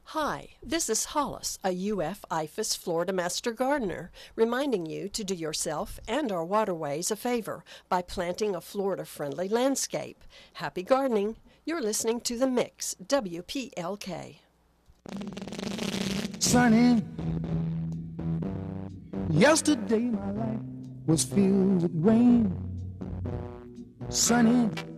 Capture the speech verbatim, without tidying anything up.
Hi, this is Hollis, a U F I F A S Florida Master Gardener, reminding you to do yourself and our waterways a favor by planting a Florida-friendly landscape. Happy gardening! You're listening to The Mix, W P L K. Sunny, yesterday my life was filled with rain. Sunny,